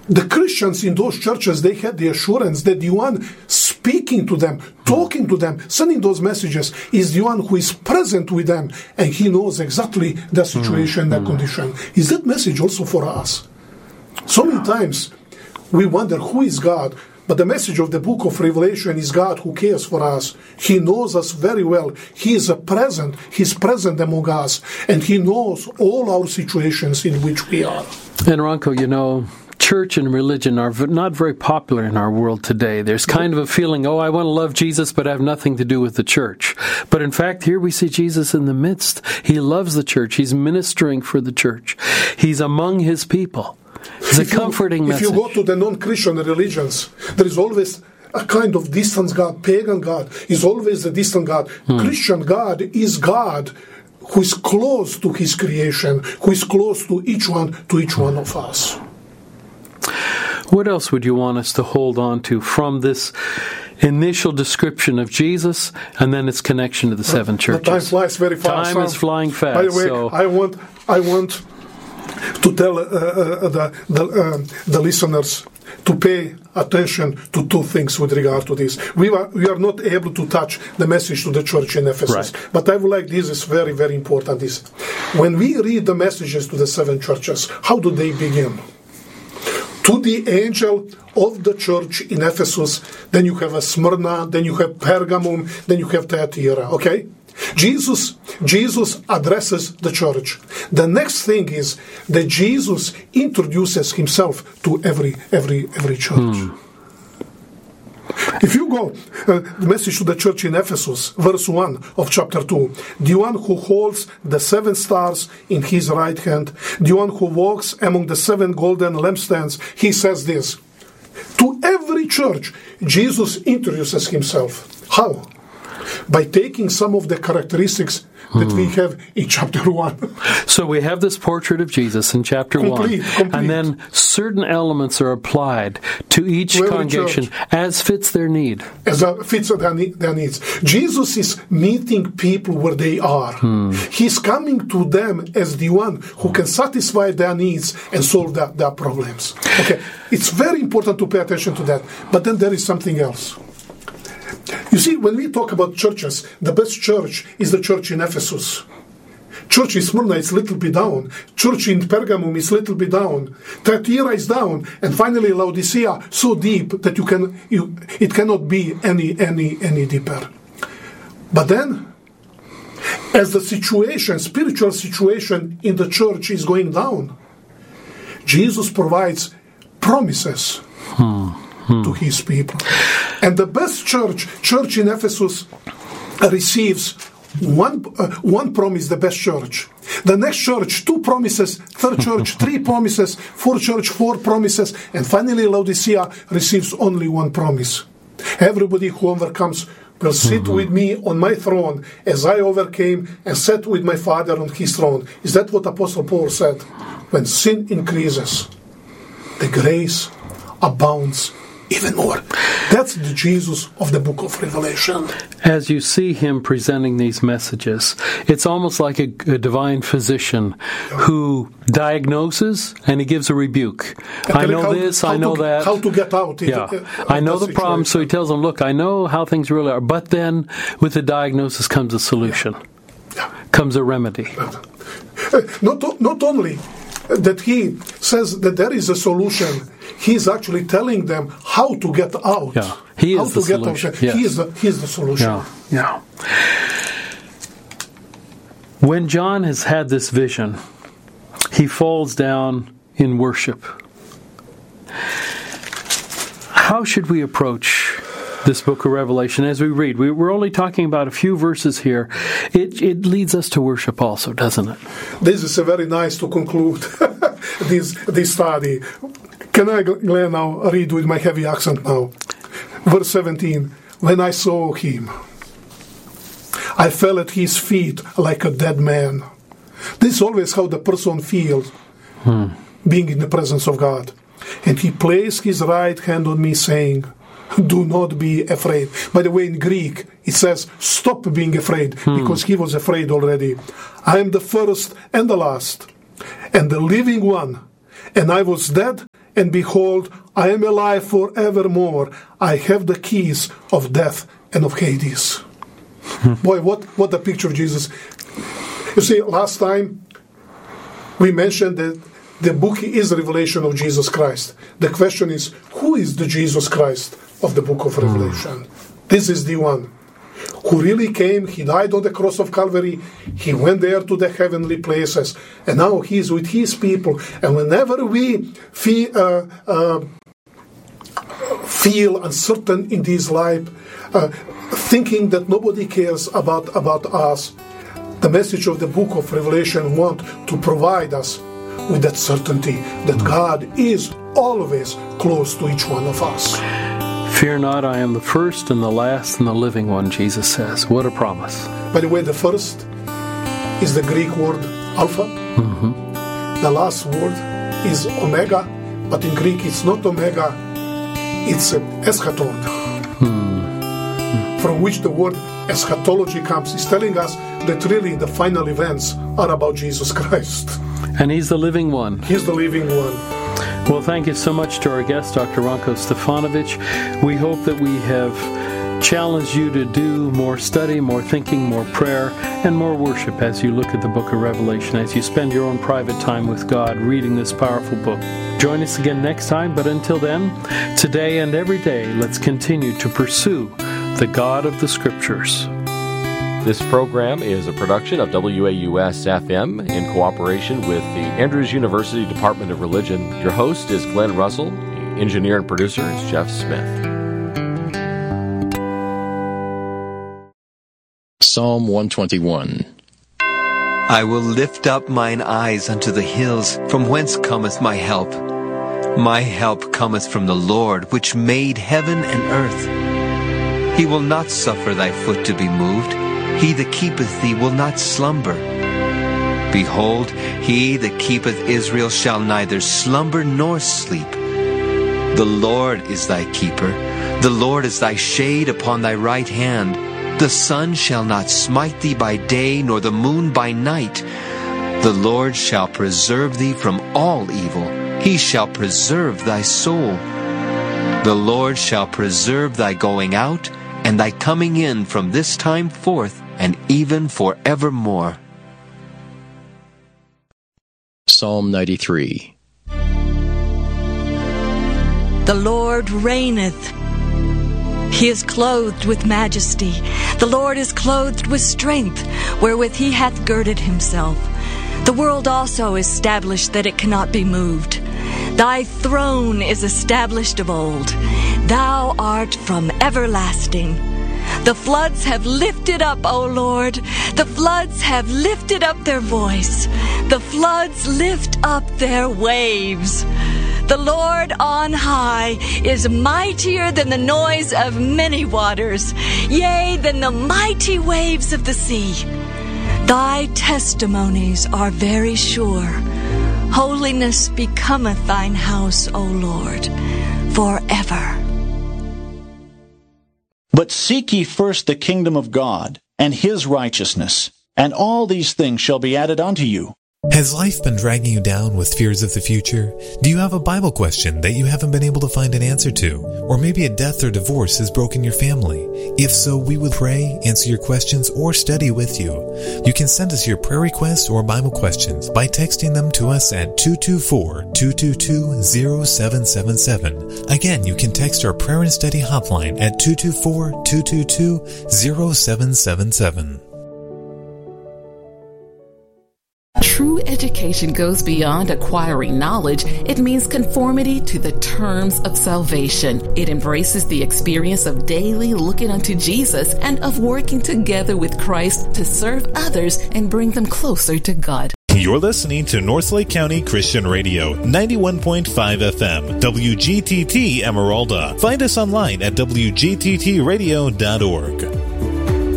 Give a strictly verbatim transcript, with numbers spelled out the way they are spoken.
the Christians in those churches, they had the assurance that the one speaking to them, talking to them, sending those messages is the one who is present with them, and he knows exactly their situation, their condition. Is that message also for us? So many times we wonder who is God, but the message of the book of Revelation is God who cares for us. He knows us very well. He is a present. He's present among us, and he knows all our situations in which we are. And Ranko, you know, church and religion are not very popular in our world today. There's kind of a feeling, oh, I want to love Jesus, but have nothing to do with the church. But in fact, here we see Jesus in the midst. He loves the church. He's ministering for the church. He's among his people. It's a if you, comforting if message. If you go to the non-Christian religions, there is always a kind of distant God. Pagan God is always a distant God. Hmm. Christian God is God who is close to his creation, who is close to each one, to each one of us. What else would you want us to hold on to from this initial description of Jesus and then its connection to the seven churches? The time flies very fast. Time is flying fast. By the way, so. I want, I want to tell uh, uh, the the, uh, the listeners to pay attention to two things with regard to this. We are we are not able to touch the message to the church in Ephesus, right. But I would like this is very very important. This when we read the messages to the seven churches, how do they begin? To the angel of the church in Ephesus, then you have a Smyrna, then you have Pergamum, then you have Thyatira, okay? Jesus, Jesus addresses the church. The next thing is that Jesus introduces himself to every every every church. Hmm. If you go, uh, the message to the church in Ephesus, verse one of chapter two, the one who holds the seven stars in his right hand, the one who walks among the seven golden lampstands, he says this. To every church, Jesus introduces himself. How? By taking some of the characteristics that hmm. we have in chapter one. So we have this portrait of Jesus in chapter complete, one. Complete. And then certain elements are applied to each to congregation church. as fits their need. As uh, fits their, their needs. Jesus is meeting people where they are. Hmm. He's coming to them as the one who can satisfy their needs and solve their, their problems. Okay, it's very important to pay attention to that. But then there is something else. You see, when we talk about churches, the best church is the church in Ephesus. Church in Smyrna is a little bit down. Church in Pergamum is a little bit down. Thyatira is down. And finally Laodicea, so deep that you can, you, it cannot be any, any, any deeper. But then, as the situation, spiritual situation in the church is going down, Jesus provides promises hmm. Hmm. to his people. And the best church, church in Ephesus, receives one uh, one promise, the best church. The next church, two promises. Third church, three promises. Fourth church, four promises. And finally, Laodicea receives only one promise. Everybody who overcomes will sit mm-hmm. with me on my throne as I overcame and sat with my Father on his throne. Is that what Apostle Paul said? When sin increases, the grace abounds even more. That's the Jesus of the book of Revelation. As you see him presenting these messages, it's almost like a, a divine physician who diagnoses and he gives a rebuke. I know how, this, how I know to, that. How to get out. Yeah. It, uh, I know the problem, so he tells them, look, I know how things really are, but then with the diagnosis comes a solution, yeah. Yeah. comes a remedy. Uh, not, not only that he says that there is a solution, he's actually telling them how to get out. Yeah, he is how the to get solution. out. Yes. He is the, he is the solution. Yeah. yeah. When John has had this vision, he falls down in worship. How should we approach this book of Revelation as we read? We, we're only talking about a few verses here. It, it leads us to worship also, doesn't it? This is a very nice to conclude this this study. Can I, Glenn, now read with my heavy accent now? Verse seventeen. When I saw him, I fell at his feet like a dead man. This is always how the person feels, hmm. being in the presence of God. And he placed his right hand on me, saying, do not be afraid. By the way, in Greek, it says, stop being afraid, hmm. because he was afraid already. I am the first and the last, and the living one. And I was dead, and behold, I am alive forevermore. I have the keys of death and of Hades. Boy, what, what a picture of Jesus. You see, last time we mentioned that the book is a revelation of Jesus Christ. The question is, who is the Jesus Christ of the book of Revelation? Mm. This is the one who really came. He died on the cross of Calvary. He went there to the heavenly places. And now he is with his people. And whenever we feel, uh, uh, feel uncertain in this life, uh, thinking that nobody cares about, about us, the message of the book of Revelation wants to provide us with that certainty that God is always close to each one of us. Fear not, I am the first and the last and the living one, Jesus says. What a promise. By the way, the first is the Greek word alpha. Mm-hmm. The last word is omega, but in Greek it's not omega, it's eschaton, mm-hmm. from which the word eschatology comes. It's telling us that really the final events are about Jesus Christ. And he's the living one. He's the living one. Well, thank you so much to our guest, Doctor Ranko Stefanovic. We hope that we have challenged you to do more study, more thinking, more prayer, and more worship as you look at the book of Revelation, as you spend your own private time with God reading this powerful book. Join us again next time, but until then, today and every day, let's continue to pursue the God of the Scriptures. This program is a production of W A U S F M in cooperation with the Andrews University Department of Religion. Your host is Glenn Russell. The engineer and producer is Jeff Smith. Psalm one twenty-one. I will lift up mine eyes unto the hills, from whence cometh my help. My help cometh from the Lord, which made heaven and earth. He will not suffer thy foot to be moved. He that keepeth thee will not slumber. Behold, he that keepeth Israel shall neither slumber nor sleep. The Lord is thy keeper. The Lord is thy shade upon thy right hand. The sun shall not smite thee by day, nor the moon by night. The Lord shall preserve thee from all evil. He shall preserve thy soul. The Lord shall preserve thy going out and thy coming in from this time forth and even forevermore. Psalm ninety-three. The Lord reigneth. He is clothed with majesty. The Lord is clothed with strength, wherewith he hath girded himself. The world also is established that it cannot be moved. Thy throne is established of old. Thou art from everlasting. The floods have lifted up, O Lord. The floods have lifted up their voice. The floods lift up their waves. The Lord on high is mightier than the noise of many waters, yea, than the mighty waves of the sea. Thy testimonies are very sure. Holiness becometh thine house, O Lord, forever. But seek ye first the kingdom of God, and his righteousness, and all these things shall be added unto you. Has life been dragging you down with fears of the future? Do you have a Bible question that you haven't been able to find an answer to? Or maybe a death or divorce has broken your family? If so, we would pray, answer your questions, or study with you. You can send us your prayer requests or Bible questions by texting them to us at two two four, two two two, zero seven seven seven. Again, you can text our prayer and study hotline at two two four, two two two, zero seven seven seven. True education goes beyond acquiring knowledge. It means conformity to the terms of salvation. It embraces the experience of daily looking unto Jesus and of working together with Christ to serve others and bring them closer to God. You're listening to Northlake County Christian Radio, ninety-one point five F M, W G T T Emeralda. Find us online at W G T T radio dot org.